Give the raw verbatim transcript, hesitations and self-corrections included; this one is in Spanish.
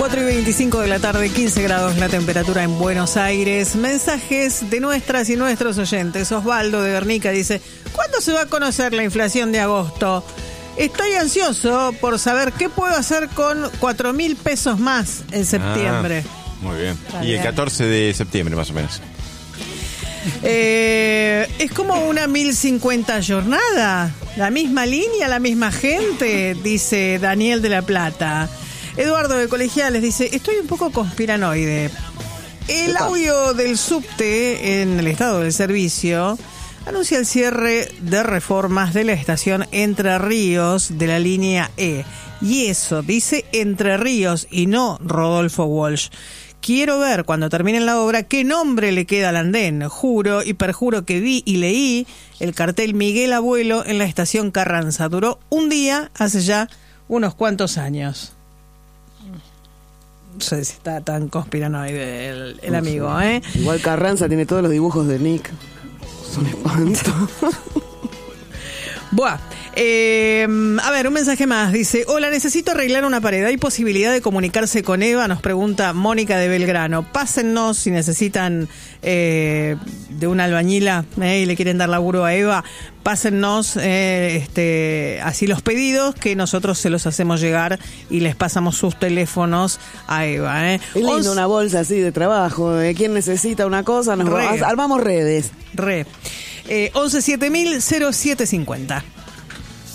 cuatro y veinticinco de la tarde, quince grados la temperatura en Buenos Aires. Mensajes de nuestras y nuestros oyentes. Osvaldo de Guernica dice: ¿cuándo se va a conocer la inflación de agosto? Estoy ansioso por saber qué puedo hacer con cuatro mil pesos más en septiembre. Ah, muy bien. Está y bien. el catorce de septiembre más o menos. Eh, es como una mil cincuenta jornada. La misma línea, la misma gente, dice Daniel de La Plata. Eduardo de Colegiales dice: estoy un poco conspiranoide. El audio del subte en el estado del servicio anuncia el cierre de reformas de la estación Entre Ríos de la línea E. Y eso dice Entre Ríos y no Rodolfo Walsh. Quiero ver cuando terminen la obra qué nombre le queda al andén. Juro y perjuro que vi y leí el cartel Miguel Abuelo en la estación Carranza. Duró un día hace ya unos cuantos años. No sé si está tan conspiranoide el, el amigo, ¿eh? Igual Carranza tiene todos los dibujos de Nick. Son espanto. Buah. Eh, a ver, un mensaje más. Dice: hola, necesito arreglar una pared. ¿Hay posibilidad de comunicarse con Eva? Nos pregunta Mónica de Belgrano. Pásennos si necesitan eh, de una albañila eh, y le quieren dar laburo a Eva. Pásennos eh, este, así los pedidos, que nosotros se los hacemos llegar y les pasamos sus teléfonos a Eva. Eh. Es lindo Os... una bolsa así de trabajo. De quien necesita una cosa, nos Re. armamos redes. Re. Eh, once siete mil cero siete cincuenta.